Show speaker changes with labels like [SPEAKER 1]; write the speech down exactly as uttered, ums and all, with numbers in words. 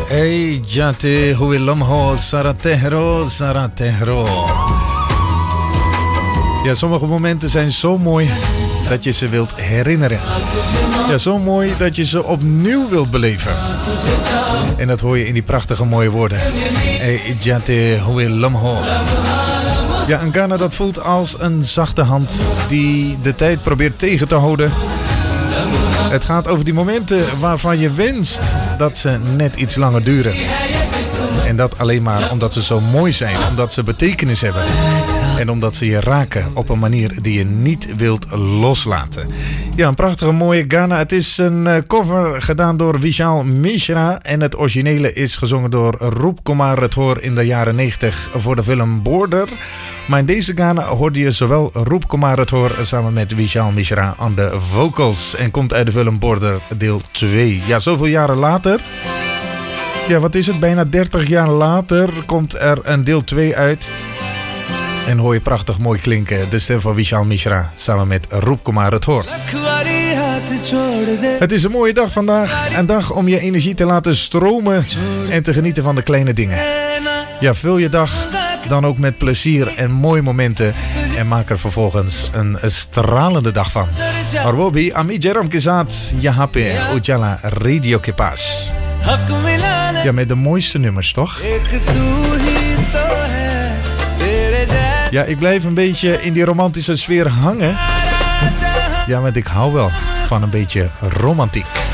[SPEAKER 1] Hey, jate huilamho saratehro saratehro. Ja, sommige momenten zijn zo mooi dat je ze wilt herinneren. Ja, zo mooi dat je ze opnieuw wilt beleven. En dat hoor je in die prachtige mooie woorden. Hey, jate huilamho. Ja, een Ghana dat voelt als een zachte hand die de tijd probeert tegen te houden. Het gaat over die momenten waarvan je wenst dat ze net iets langer duren. En dat alleen maar omdat ze zo mooi zijn, omdat ze betekenis hebben. En omdat ze je raken op een manier die je niet wilt loslaten. Ja, een prachtige mooie Ghana. Het is een cover gedaan door Vishal Mishra. En het originele is gezongen door Roop Kumar Rathore in de jaren negentig voor de film Border. Maar in deze Ghana hoorde je zowel Roop Kumar Rathore samen met Vishal Mishra aan de vocals. En komt uit de film Border deel twee. Ja, zoveel jaren later... Ja, wat is het? Bijna dertig jaar later komt er een deel twee uit. En hoor je prachtig mooi klinken. De stem van Vishal Mishra samen met Roop Kumar Rathore. Het is een mooie dag vandaag. Een dag om je energie te laten stromen en te genieten van de kleine dingen. Ja, vul je dag dan ook met plezier en mooie momenten. En maak er vervolgens een stralende dag van. Arwobi, Ami Jeram Kizat, Yahape, Ujala, Radio ke Paas. Ja, met de mooiste nummers, toch? Ja, ik blijf een beetje in die romantische sfeer hangen. Ja, want ik hou wel van een beetje romantiek.